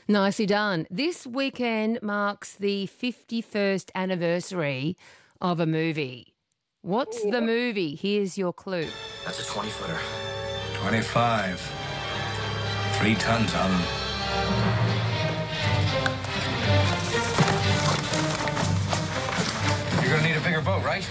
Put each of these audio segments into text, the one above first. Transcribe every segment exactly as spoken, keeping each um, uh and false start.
Nicely done. This weekend marks the fifty-first anniversary of a movie. What's the movie? Here's your clue. That's a twenty-footer. twenty-five. Three tons, Alan. You're going to need a bigger boat, right?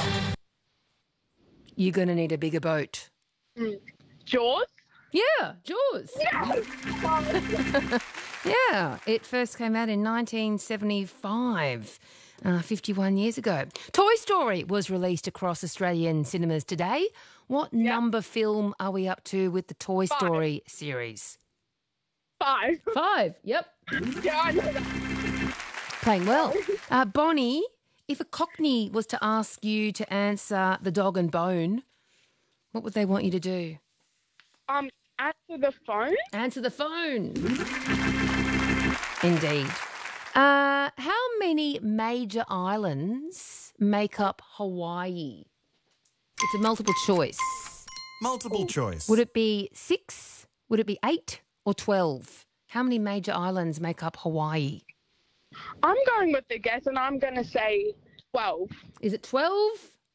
You're going to need a bigger boat. Mm. Jaws? Yeah, Jaws. Yeah. Yeah, it first came out in nineteen seventy-five, uh, fifty-one years ago. Toy Story was released across Australian cinemas today. What Yep. number film are we up to with the Toy Five. Story series? Five. Five, yep. Yeah, I know that. Playing well. Uh, Bonnie, if a Cockney was to ask you to answer the dog and bone, what would they want you to do? Um, answer the phone. Answer the phone. Indeed. Uh, how many major islands make up Hawaii? It's a multiple choice. Multiple choice. Would it be six? Would it be eight or twelve? How many major islands make up Hawaii? I'm going with the guess, and I'm going to say twelve. Is it twelve?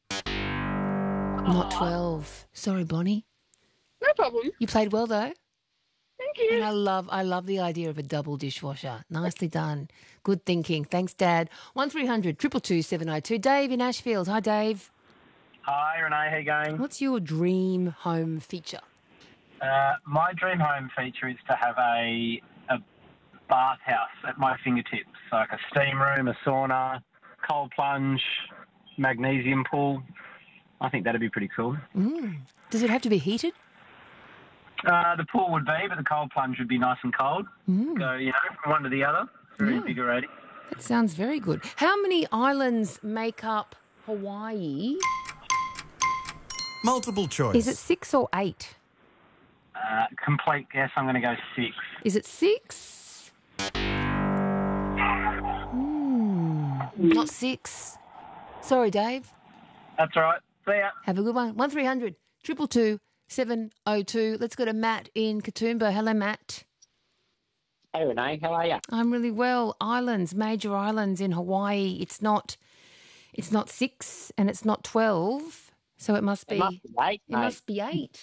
Not twelve. Sorry, Bonnie. No problem. You played well though. Thank you. And I love I love the idea of a double dishwasher. Nicely done. Good thinking. Thanks, Dad. one three hundred two two two seven oh two. Dave in Ashfield. Hi, Dave. Hi, Renee. How you going? What's your dream home feature? Uh, my dream home feature is to have a a bathhouse at my fingertips, so like a steam room, a sauna, cold plunge, magnesium pool. I think that'd be pretty cool. Mm. Does it have to be heated? Uh, the pool would be, but the cold plunge would be nice and cold. Mm. So, you know, from one to the other. Very Yeah. invigorating. That sounds very good. How many islands make up Hawaii? Multiple choice. Is it six or eight? Uh, complete guess, I'm going to go six. Is it six? Mm. Not six. Sorry, Dave. That's all right. See ya. Have a good one. one three hundred two two two seven oh two. Let's go to Matt in Katoomba. Hello, Matt. Hey, Renee, how are you? I'm really well. Islands, major islands in Hawaii. It's not, it's not six and it's not twelve, so it must be. It must be eight, It mate. must be eight.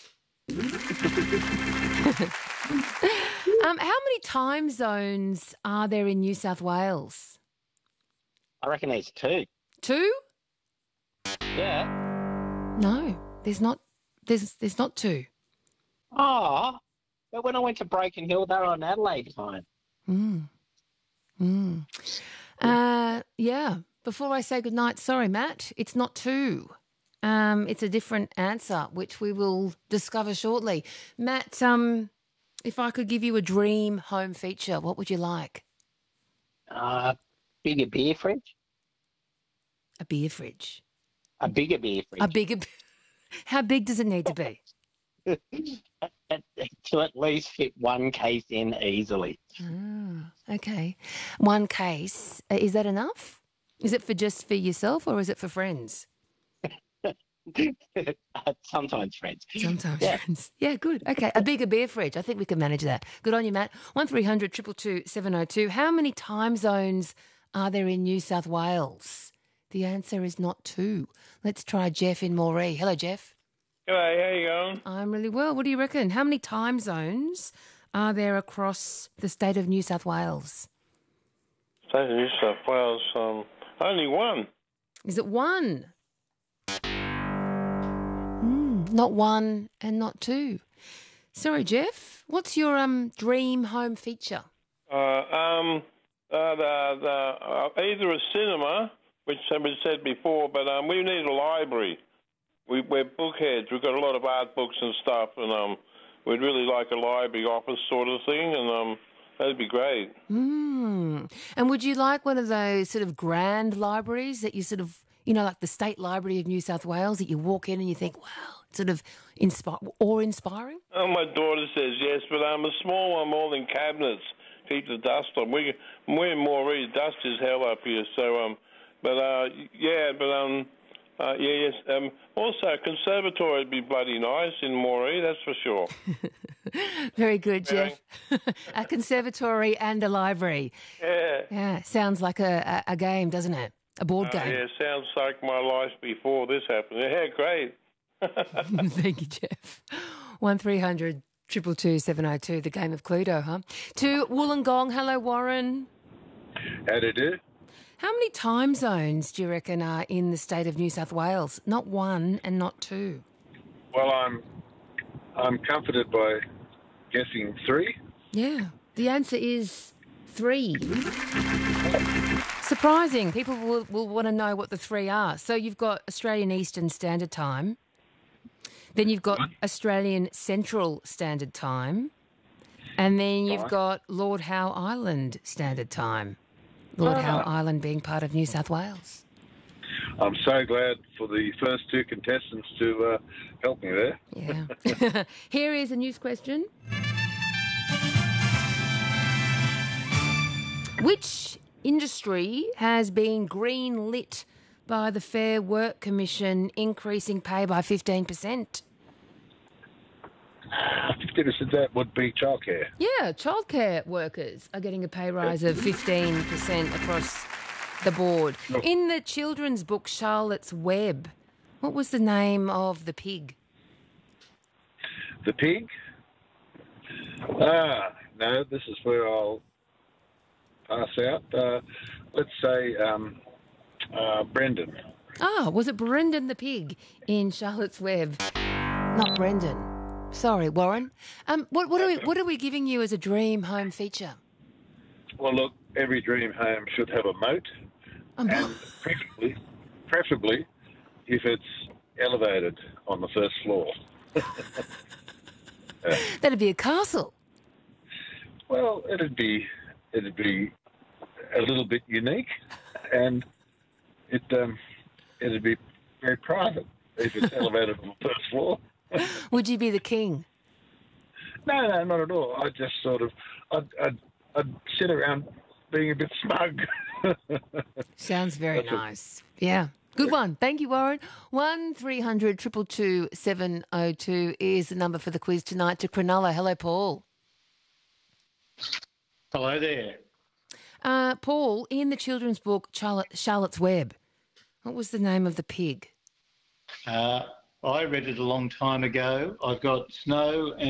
um, how many time zones are there in New South Wales? I reckon there's two. Two? Yeah. No, there's not. There's there's not two. Oh, but when I went to Broken Hill, they were on Adelaide time. Mm. Mm. Uh, yeah. Before I say good night, sorry, Matt, it's not two. Um, it's a different answer, which we will discover shortly. Matt, um, if I could give you a dream home feature, what would you like? Uh, bigger beer fridge. A beer fridge. A bigger beer fridge. A bigger. How big does it need to be? To at least fit one case in easily. Ah, okay. One case. Uh, Is that enough? Is it for just for yourself or is it for friends? Sometimes friends. Sometimes Yeah. friends. Yeah, good. Okay. A bigger beer fridge. I think we can manage that. Good on you, Matt. one three hundred two two two seven oh two. How many time zones are there in New South Wales? The answer is not two. Let's try Jeff in Moree. Hello, Jeff. G'day, how you going? I'm really well. What do you reckon? How many time zones are there across the state of New South Wales? State of New South Wales, um, only one. Is it one? Mm, not one and not two. Sorry, Jeff. What's your um dream home feature? Uh, um, uh, the, the, uh, either a cinema, which was said before, but um, we need a library. We, we're bookheads. We've got a lot of art books and stuff, and um, we'd really like a library office sort of thing, and um, that'd be great. Mm. And would you like one of those sort of grand libraries that you sort of, you know, like the State Library of New South Wales, that you walk in and you think, wow, it's sort of inspire awe-inspiring? Oh, my daughter says yes, but um, a small one more than cabinets. Keep the dust on. We, we're in Moree. Dust is hell up here, so um, but uh, yeah, but um. Uh, yeah, yes. Um, also, a conservatory would be bloody nice in Moree, that's for sure. Very good, Jeff. A conservatory and a library. Yeah. Yeah, sounds like a, a, a game, doesn't it? A board Oh, game. yeah, sounds like my life before this happened. Yeah, great. Thank you, Jeff. One three hundred two two two seven oh two, the game of Cluedo, huh? To Wollongong. Hello, Warren. How do you do? How many time zones do you reckon are in the state of New South Wales? Not one and not two. Well, I'm I'm comforted by guessing three. Yeah. The answer is three. Surprising. People will, will want to know what the three are. So you've got Australian Eastern Standard Time. Then you've got Australian Central Standard Time. And then you've Right. got Lord Howe Island Standard Time. Lord Howe Island being part of New South Wales. I'm so glad for the first two contestants to uh, help me there. Yeah. Here is a news question. Which industry has been green lit by the Fair Work Commission increasing pay by fifteen percent? fifty percent that would be childcare. Yeah, childcare workers are getting a pay rise of fifteen percent across the board. In the children's book Charlotte's Web, what was the name of the pig? The pig? Ah, no, this is where I'll pass out. Uh, let's say um, uh, Brendan. Ah, was it Brendan the pig in Charlotte's Web? Not Brendan. Sorry, Warren. Um, what, what are we what are we giving you as a dream home feature? Well, look, every dream home should have a moat, Um, and preferably, preferably if it's elevated on the first floor. That'd be a castle. Well, it'd be it'd be a little bit unique, and it um, it'd be very private if it's elevated on the first floor. Would you be the king? No, no, not at all. I just sort of I'd, I'd, I'd sit around being a bit smug. Sounds very That's a- nice. Yeah. Good one. Thank you, Warren. One three hundred two two two seven oh two is the number for the quiz tonight. To Cronulla. Hello, Paul. Hello there. Uh, Paul, in the children's book Charlotte, Charlotte's Web, what was the name of the pig? Uh, I read it a long time ago. I've got Snow and